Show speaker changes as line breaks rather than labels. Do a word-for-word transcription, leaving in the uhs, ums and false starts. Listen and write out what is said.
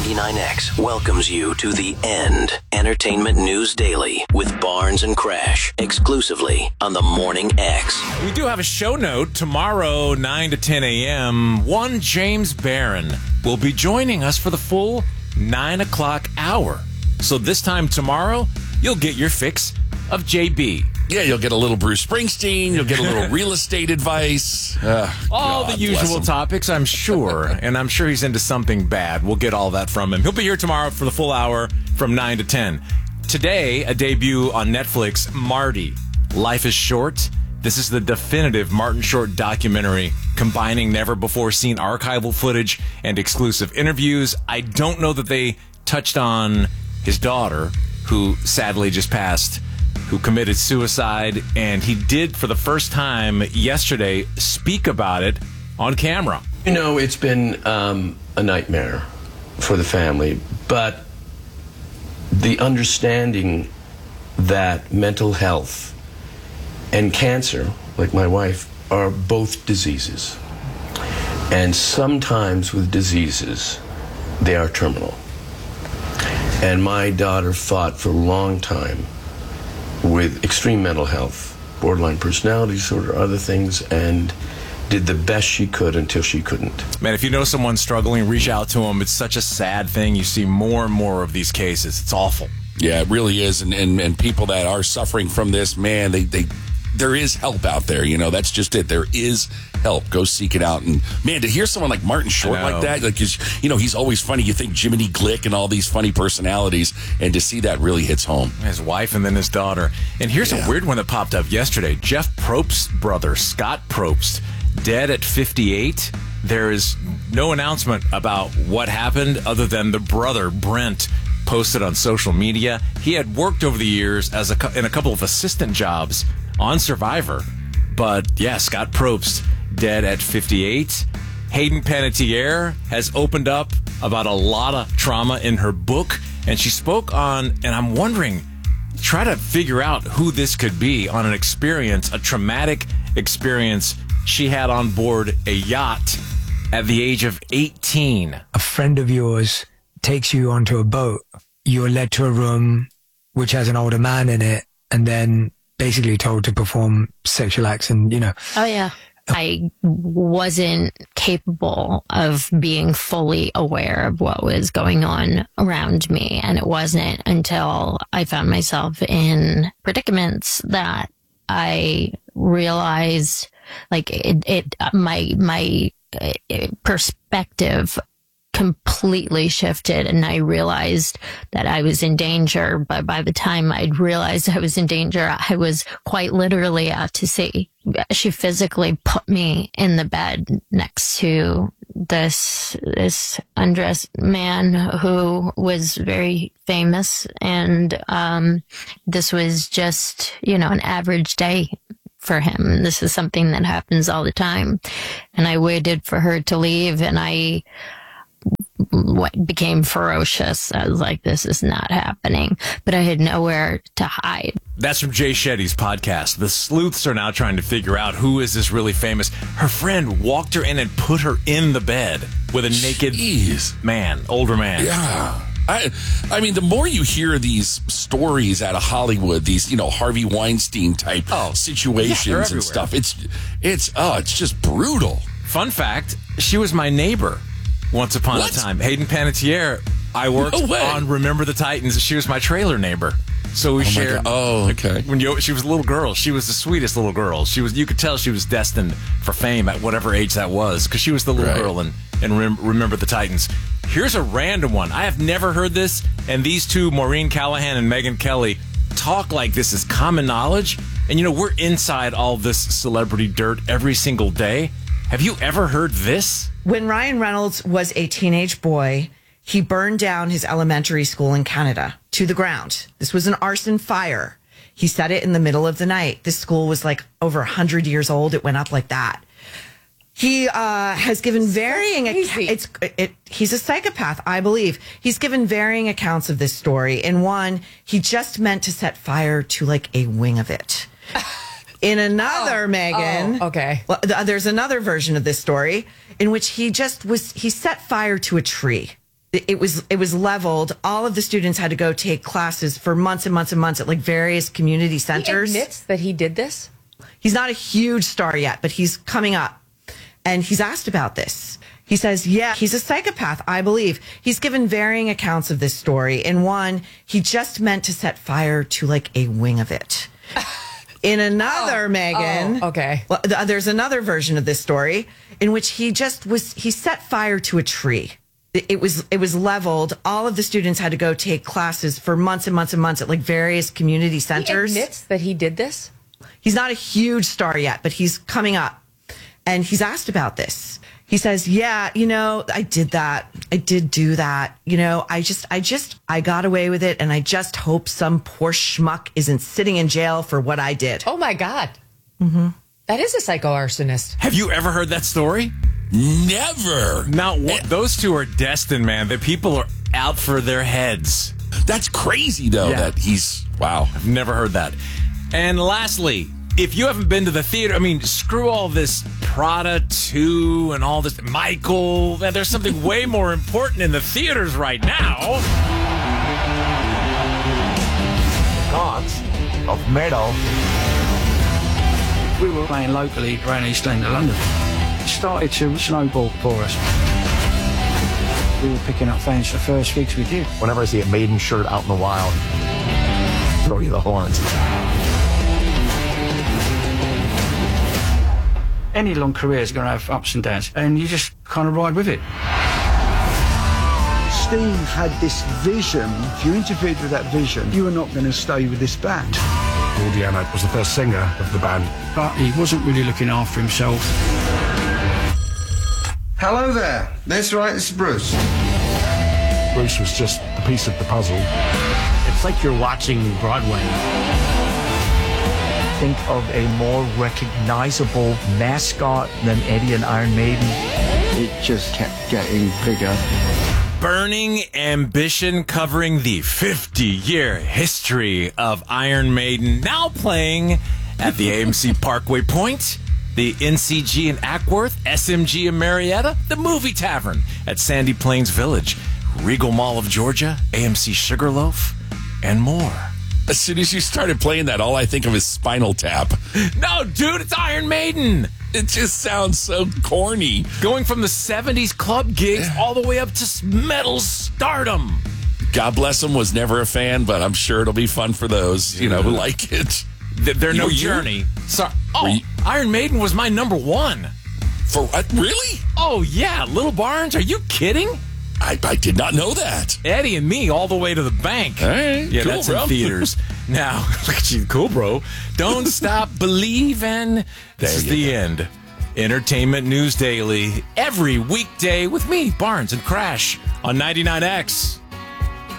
ninety-nine X welcomes you to The End Entertainment News Daily with Barnes and Crash, exclusively on the Morning X.
We do have a show note tomorrow, nine to ten a.m. One James Barron will be joining us for the full nine o'clock hour. So this time tomorrow, you'll get your fix of J B.
Yeah, you'll get a little Bruce Springsteen. You'll get a little real estate advice. Uh,
all
God
the usual topics, I'm sure. And I'm sure he's into something bad. We'll get all that from him. He'll be here tomorrow for the full hour from nine to ten. Today, a debut on Netflix, Marty, Life is Short. This is the definitive Martin Short documentary combining never-before-seen archival footage and exclusive interviews. I don't know that they touched on his daughter, who sadly just passed, who committed suicide, and he did, for the first time yesterday, speak about it on camera.
You know, it's been um, a nightmare for the family, but the understanding that mental health and cancer, like my wife, are both diseases. And sometimes with diseases, they are terminal. And my daughter fought for a long time with extreme mental health, borderline personality disorder, other things, and did the best she could until she couldn't.
Man, if you know someone struggling, reach out to them. It's such a sad thing. You see more and more of these cases. It's awful.
Yeah, it really is. And, and, and people that are suffering from this, man, they, they there is help out there. You know, that's just it. There is help. Go seek it out. And, man, to hear someone like Martin Short like that, like, you know, he's always funny. You think Jiminy Glick and all these funny personalities, and to see that really hits home.
His wife and then his daughter. And here's yeah. a weird one that popped up yesterday. Jeff Probst's brother, Scott Probst, dead at fifty-eight. There is no announcement about what happened other than the brother, Brent, posted on social media. He had worked over the years as a, in a couple of assistant jobs on Survivor. But, yeah, Scott Probst, dead at fifty-eight. Hayden Panettiere has opened up about a lot of trauma in her book, and she spoke on, and I'm wondering, try to figure out who this could be on an experience, a traumatic experience she had on board a yacht at the age of eighteen.
A friend of yours takes you onto a boat. You're led to a room which has an older man in it, and then basically told to perform sexual acts and, you know.
Oh, yeah. I wasn't capable of being fully aware of what was going on around me. And it wasn't until I found myself in predicaments that I realized, like, it, it my, my perspective completely shifted, and I realized that I was in danger. But by the time I'd realized I was in danger, I was quite literally out to sea. She physically put me in the bed next to this this undressed man who was very famous, and um, this was just, you know, an average day for him. This is something that happens all the time. And I waited for her to leave, and I became ferocious. I was like, this is not happening. But I had nowhere to hide.
That's from Jay Shetty's podcast. The sleuths are now trying to figure out who is this really famous. Her friend walked her in and put her in the bed with a naked Jeez. man, older man.
Yeah. I, I mean, the more you hear these stories out of Hollywood, these, you know, Harvey Weinstein type oh, situations yeah, and stuff, it's, it's, oh, it's just brutal.
Fun fact, she was my neighbor once upon what? a time. Hayden Panettiere, I worked no on Remember the Titans. She was my trailer neighbor. So we
oh
shared.
Oh, okay.
When you, she was a little girl, she was the sweetest little girl. She was. You could tell she was destined for fame at whatever age that was, because she was the little right. girl in, in Rem- Remember the Titans. Here's a random one. I have never heard this, and these two, Maureen Callahan and Megyn Kelly, talk like this is common knowledge. And, you know, we're inside all this celebrity dirt every single day. Have you ever heard this?
When Ryan Reynolds was a teenage boy, he burned down his elementary school in Canada to the ground. This was an arson fire. He set it in the middle of the night. This school was like over one hundred years old. It went up like that. He uh, has given varying accounts. It's it, he's a psychopath, I believe. He's given varying accounts of this story. In one, he just meant to set fire to like a wing of it. In another, oh, Megan,
oh, okay.
Well, th- there's another version of this story in which he just was he set fire to a tree. It was it was leveled. All of the students had to go take classes for months and months and months at like various community centers.
He admits that he did this?
He's not a huge star yet, but he's coming up. And he's asked about this. He says, yeah, he's a psychopath, I believe. He's given varying accounts of this story. In one, he just meant to set fire to like a wing of it. In another,
oh,
Megan,
oh, okay.
Well, th- there's another version of this story in which he just was, he set fire to a tree. It, it was, it was leveled. All of the students had to go take classes for months and months and months at like various community centers.
He admits that he did this?
He's not a huge star yet, but he's coming up. And he's asked about this. He says, yeah, you know, I did that. I did do that. You know, I just, I just, I got away with it. And I just hope some poor schmuck isn't sitting in jail for what I did.
Oh, my God.
Mm-hmm.
That is a psycho-arsonist.
Have you ever heard that story?
Never.
Now, what, those two are destined, man. The people are out for their heads.
That's crazy, though,
Yeah.
that he's, wow.
I've never heard that. And lastly, if you haven't been to the theater, I mean, screw all this Prada two and all this. Michael, man, there's something way more important in the theaters right now.
Gods of metal.
We were playing locally around East End of London. It started to snowball for us. We were picking up fans for the first gigs we did.
Whenever I see a Maiden shirt out in the wild, throw you the horns.
Any long career is going to have ups and downs, and you just kind of ride with it.
Steve had this vision. If you interfered with that vision, you were not going to stay with this band.
Paul Di'Anno was the first singer of the band.
But he wasn't really looking after himself.
Hello there. That's right, it's Bruce.
Bruce was just a piece of the puzzle.
It's like you're watching Broadway.
Think of a more recognizable mascot than Eddie and Iron Maiden.
It just kept getting bigger.
Burning Ambition, covering the fifty-year history of Iron Maiden, now playing at the A M C Parkway Point, the N C G in Ackworth, S M G in Marietta, the Movie Tavern at Sandy Plains Village, Regal Mall of Georgia, A M C Sugarloaf, and more.
As soon as you started playing that, all I think of is Spinal Tap.
No, dude, it's Iron Maiden.
It just sounds so corny.
Going from the seventies club gigs all the way up to metal stardom.
God bless him, was never a fan, but I'm sure it'll be fun for those, you know, who like it.
They're no
Were you-
journey. Sorry. Oh,
you-
Iron Maiden was my number one.
For what? Really?
Oh, yeah. Little Barnes, are you kidding?
I, I did not know that.
Eddie and me all the way to the bank.
All right,
yeah,
cool,
that's
bro.
in theaters. Now, look at you, cool, bro. Don't stop believing. This is the end. Entertainment News Daily, every weekday with me, Barnes and Crash, on ninety-nine X.